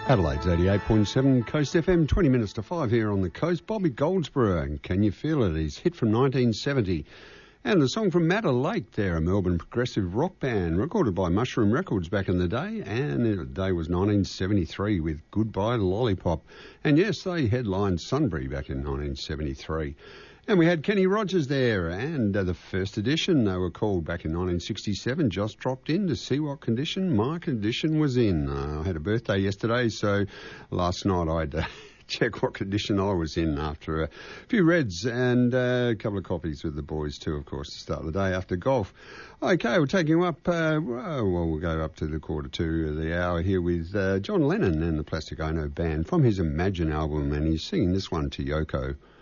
Adelaide's 88.7 Coast FM, 20 minutes to 5 here on the coast. Bobby Goldsboro and Can You Feel It? His hit from 1970. And the song from Madder Lake there, a Melbourne progressive rock band recorded by Mushroom Records back in the day. And the day was 1973 with Goodbye Lollipop. And yes, they headlined Sunbury back in 1973. And we had Kenny Rogers there, and the first edition, they were called back in 1967, just dropped in to see what condition my condition was in. I had a birthday yesterday, so last night I had to check what condition I was in after a few reds and a couple of coffees with the boys too, of course, to start the day after golf. Okay, we're taking you up, we'll go up to the 1:45 of the hour here with John Lennon and the Plastic Ono Band from his Imagine album, and he's singing this one to Yoko